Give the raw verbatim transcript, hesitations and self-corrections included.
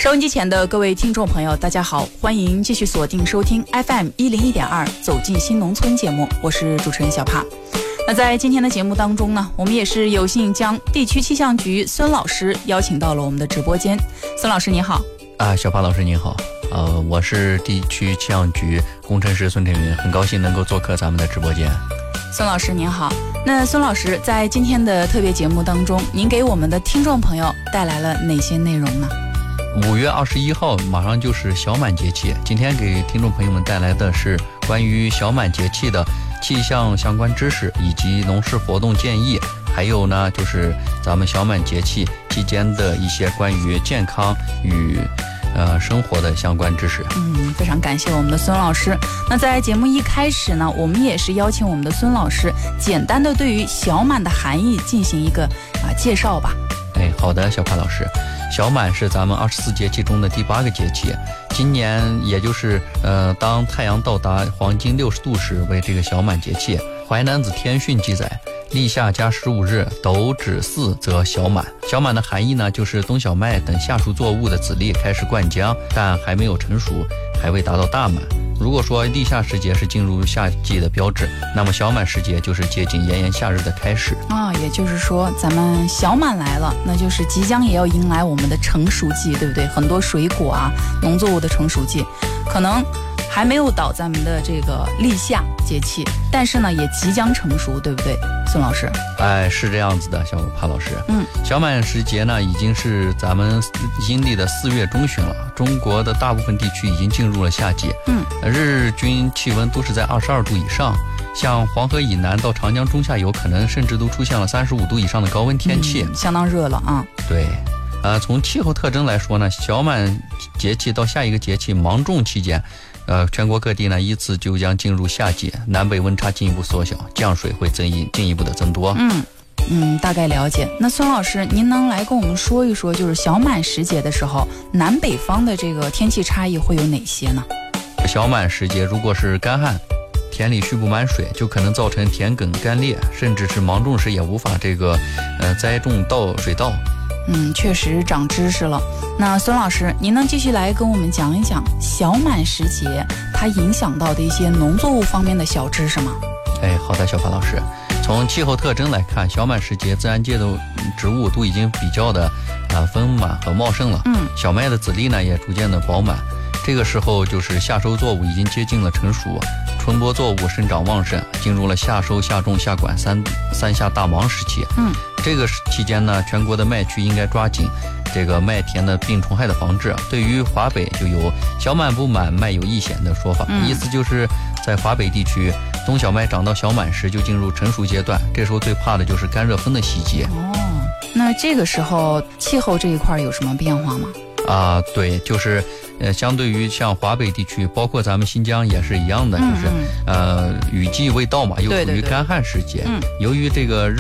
收音机前的各位听众朋友，大家好，欢迎继续锁定收听 F M 一零一点二走进新农村节目，我是主持人小帕。那在今天的节目当中呢，我们也是有幸将地区气象局孙老师邀请到了我们的直播间。孙老师你好。 啊，小帕老师您好，呃，我是地区气象局工程师孙天云，很高兴能够做客咱们的直播间。 孙老师您好。那孙老师在今天的特别节目当中，您给我们的听众朋友带来了哪些内容呢？ 五月二十一号马上就是小满节气，今天给听众朋友们带来的是关于小满节气的气象相关知识以及农事活动建议，还有呢就是咱们小满节气期间的一些关于健康与呃生活的相关知识。 嗯，非常感谢我们的孙老师。那在节目一开始呢，我们也是邀请我们的孙老师简单的对于小满的含义进行一个啊、呃、介绍吧。 哎，好的，小帕老师。小满是咱们二十四节气中的第八个节气，今年也就是呃，当太阳到达黄金六十度时为这个小满节气。淮南子天训记载，立夏加十五日，斗指四则小满。小满的含义呢，就是冬小麦等夏熟作物的籽粒开始灌浆，但还没有成熟，还未达到大满。如果说立夏时节是进入夏季的标志，那么小满时节就是接近炎炎夏日的开始啊、哦。也就是说，咱们小满来了，那就是即将也要迎来我们的成熟季，对不对？很多水果啊、农作物的成熟季，可能还没有到咱们的这个立夏节气，但是呢，也即将成熟，对不对，孙老师？ 哎，是这样子的，小帕老师。嗯，小满时节呢，已经是咱们阴历的四月中旬了。中国的大部分地区已经进入了夏季。嗯，日均气温都是在二十二度以上，像黄河以南到长江中下游，可能甚至都出现了三十五度以上的高温天气， 嗯、相当热了啊。 对。呃，从气候特征来说呢，小满节气到下一个节气芒种期间，呃，全国各地呢依次就将进入夏季，南北温差进一步缩小，降水会增一进一步的增多。 嗯嗯，大概了解。那孙老师，您能来跟我们说一说，就是小满时节的时候，南北方的这个天气差异会有哪些呢？ 小满时节，如果是干旱，田里蓄不满水，就可能造成田埂干裂，甚至是芒种时也无法这个呃栽种稻水稻。 嗯，确实长知识了。那孙老师，您能继续来跟我们讲一讲小满时节它影响到的一些农作物方面的小知识吗？ 哎，好的，小帕老师。从气候特征来看，小满时节自然界的植物都已经比较的啊、呃、丰满和茂盛了。嗯，小麦的籽粒呢也逐渐的饱满。这个时候就是夏收作物已经接近了成熟，春播作物生长旺盛，进入了夏收、夏种、夏管三三夏大忙时期。嗯，这个期间呢，全国的麦区应该抓紧这个麦田的病虫害的防治。对于华北就有小满不满，麦有异显的说法，嗯、意思就是在华北地区，冬小麦长到小满时就进入成熟阶段，这时候最怕的就是干热风的袭击。 哦，那这个时候气候这一块有什么变化吗？ 啊，对，就是呃，相对于像华北地区，包括咱们新疆也是一样的，嗯、就是呃，雨季未到嘛，又处于干旱时节。嗯，由于这个